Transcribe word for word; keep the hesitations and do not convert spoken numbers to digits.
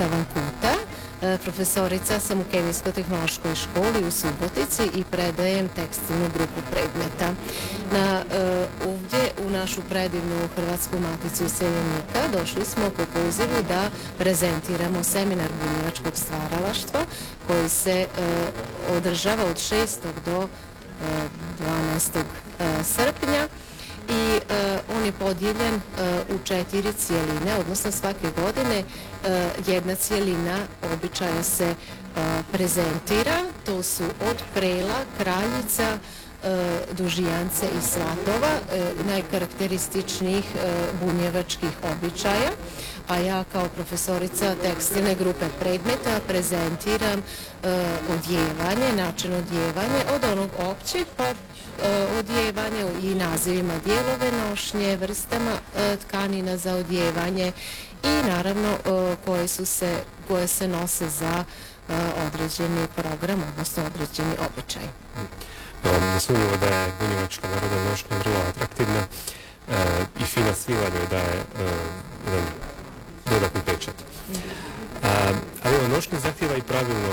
Vankuta. Profesorica sam u Kemijsko-tehnološkoj školi u Subotici i predajem tekstilnu grupu predmeta. Na, ovdje u našu predivnu Hrvatsku maticu iseljenika došli smo po pozivu da prezentiramo seminar bunjevačkog stvaralaštva koji se održava od šestog do dvanaestog srpnja. I uh, on je podijeljen uh, u četiri cijeline, odnosno svake godine uh, jedna cijelina običaja se uh, prezentira. To su od prela, kraljica, uh, dužijance i svatova, uh, najkarakterističnijih uh, bunjevačkih običaja. A ja kao profesorica tekstilne grupe predmeta prezentiram uh, odjevanje, način odjevanja od onog općeg pa odjevanje i nazivima dijelove nošnje, vrstama tkanina za odjevanje i naravno koje su se, koje se nose za određeni program, odnosno određeni običaj. Nesumnjivo da je bunjevačka narodna nošnja vrlo atraktivna i fina svila joj daje jedan dodatni pečat. Ali ovo nošnja zahtjeva i pravilno